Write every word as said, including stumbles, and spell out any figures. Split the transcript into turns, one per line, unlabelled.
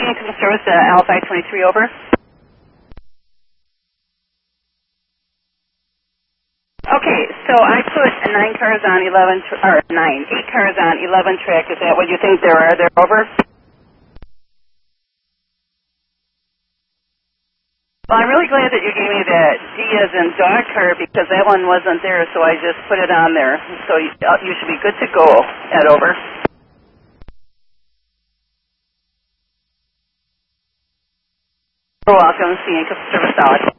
Seeing customer service uh, L five twenty-three, over. Okay, so I put nine cars on eleven, tr- or nine, eight cars on eleven track. Is that what you think there are? They're over? Well, I'm really glad that you gave me that D as in dog car because that one wasn't there, so I just put it on there. So you, uh, you should be good to go at over. You're welcome. Seeing customer service, Alex.